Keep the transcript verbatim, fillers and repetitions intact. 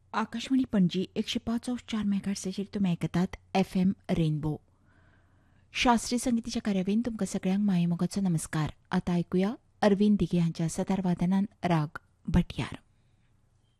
आकाशवाणी पणजी एकशे पाच ऑफ चार मेगाहर्ट्झाचेर तुमी आयकतात एफ एम रेनबो. शास्त्रीय संगीताच्या कार्यावळीन तुमकां सगळ्यांक मायेमोगाचो नमस्कार. आतां आयकुया अरविंद दिघे हांच्या सतार वादनान राग भटयार.